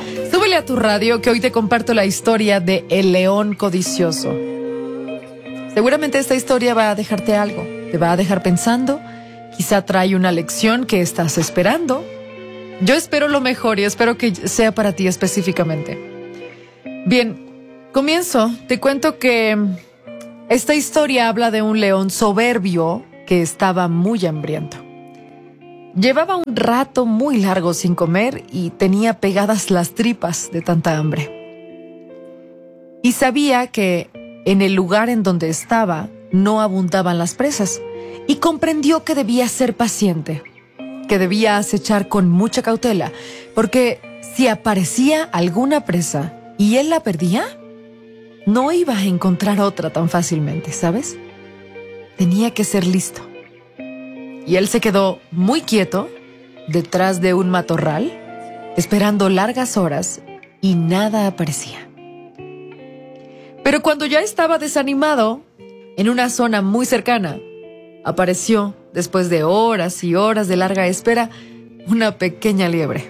Súbele a tu radio que hoy te comparto la historia de El León Codicioso. Seguramente esta historia va a dejarte algo, te va a dejar pensando, quizá trae una lección que estás esperando. Yo espero lo mejor y espero que sea para ti específicamente. Bien, comienzo. Te cuento que esta historia habla de un león soberbio que estaba muy hambriento. Llevaba un rato muy largo sin comer y tenía pegadas las tripas de tanta hambre. Y sabía que en el lugar en donde estaba no abundaban las presas y comprendió que debía ser paciente, que debía acechar con mucha cautela, porque si aparecía alguna presa y él la perdía, no iba a encontrar otra tan fácilmente, ¿sabes? Tenía que ser listo. Y él se quedó muy quieto detrás de un matorral, esperando largas horas y nada aparecía. Pero cuando ya estaba desanimado, en una zona muy cercana, apareció, después de horas y horas de larga espera, una pequeña liebre.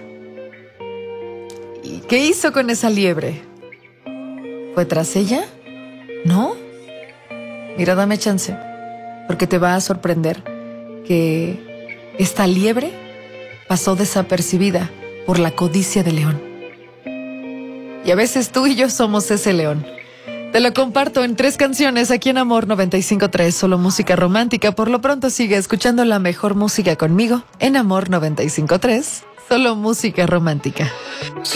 ¿Y qué hizo con esa liebre? ¿Fue tras ella? ¿No? Mira, dame chance, porque te va a sorprender que esta liebre pasó desapercibida por la codicia del león. Y a veces tú y yo somos ese león. Te lo comparto en 3 canciones aquí en Amor 95.3, solo música romántica. Por lo pronto sigue escuchando la mejor música conmigo en Amor 95.3, solo música romántica.